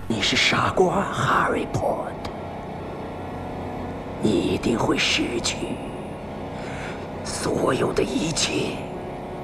你是傻瓜，哈利波特。你一定会失去所有的一切。